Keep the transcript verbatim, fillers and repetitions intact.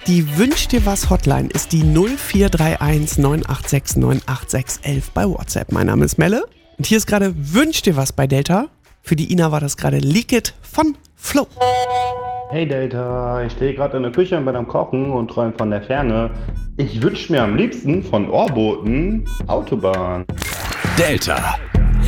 Die Wünsch dir was Hotline ist die null vier drei eins neun acht sechs neun acht sechs eins eins bei WhatsApp. Mein Name ist Melle und hier ist gerade Wünsch dir was bei Delta. Für die Ina war das gerade Leak It von Flo. Hey Delta, ich stehe gerade in der Küche und bin am Kochen und träume von der Ferne. Ich wünsche mir am liebsten von Ohrboten Autobahn. Delta,